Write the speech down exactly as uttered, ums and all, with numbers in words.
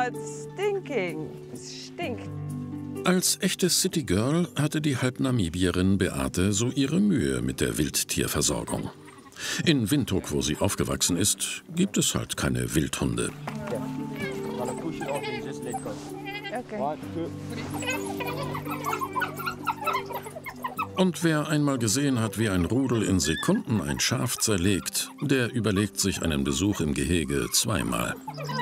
Oh, it's stinking. Es stinkt. Als echte Citygirl hatte die Halbnamibierin Beate so ihre Mühe mit der Wildtierversorgung. In Windhoek, wo sie aufgewachsen ist, gibt es halt keine Wildhunde. Okay. Und wer einmal gesehen hat, wie ein Rudel in Sekunden ein Schaf zerlegt, der überlegt sich einen Besuch im Gehege zweimal.